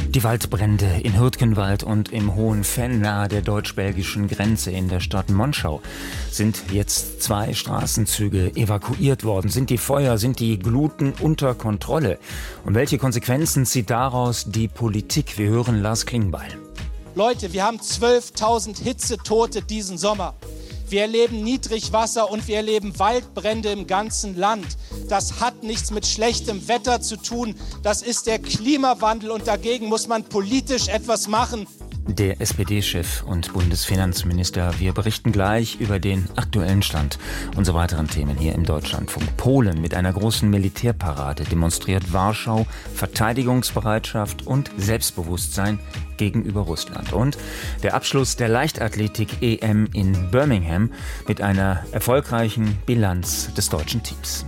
Die Waldbrände in Hürtgenwald und im Hohen Venn nahe der deutsch-belgischen Grenze in der Stadt Monschau. Sind jetzt 2 Straßenzüge evakuiert worden? Sind die Feuer, sind die Gluten unter Kontrolle? Und welche Konsequenzen zieht daraus die Politik? Wir hören Lars Klingbeil. Leute, wir haben 12.000 Hitzetote diesen Sommer. Wir erleben Niedrigwasser und wir erleben Waldbrände im ganzen Land. Das hat nichts mit schlechtem Wetter zu tun. Das ist der Klimawandel und dagegen muss man politisch etwas machen. Der SPD-Chef und Bundesfinanzminister. Wir berichten gleich über den aktuellen Stand und so weiteren Themen hier im Deutschlandfunk. Polen mit einer großen Militärparade demonstriert Warschau Verteidigungsbereitschaft und Selbstbewusstsein gegenüber Russland. Und der Abschluss der Leichtathletik-EM in Birmingham mit einer erfolgreichen Bilanz des deutschen Teams.